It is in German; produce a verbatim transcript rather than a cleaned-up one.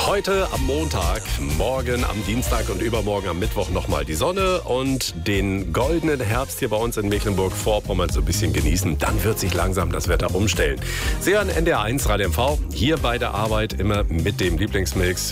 Heute am Montag, morgen am Dienstag und übermorgen am Mittwoch nochmal die Sonne und den goldenen Herbst hier bei uns in Mecklenburg-Vorpommern so ein bisschen genießen. Dann wird sich langsam das Wetter umstellen. Sie hören N D R eins Radio M V, hier bei der Arbeit immer mit dem Lieblingsmix.